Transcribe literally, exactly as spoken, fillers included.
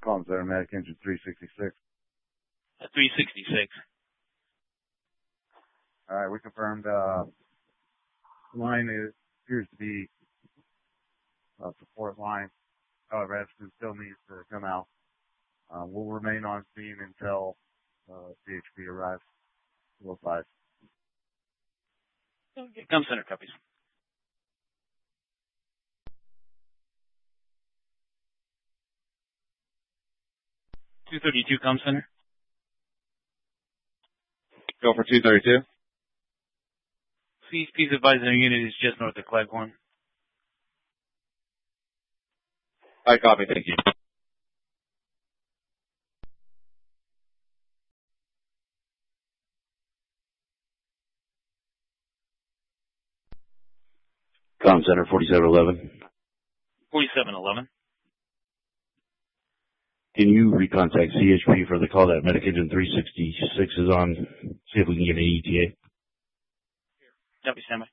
Calling Center, Medic Engine three sixty-six. Uh, three sixty-six. All right, we confirmed. Uh, line is, appears to be a support line. However, Edison still needs to come out. Uh, we'll remain on scene until uh, C H P arrives. We'll five. Okay, come center copies. two thirty-two, come center. Go for two thirty-two. C H P's advisory unit is just north of Cleghorn. I copy, thank you. Com Center forty-seven eleven. forty-seven eleven. Can you recontact C H P for the call that Medic Engine three sixty-six is on? See if we can get an E T A. Copy, standby.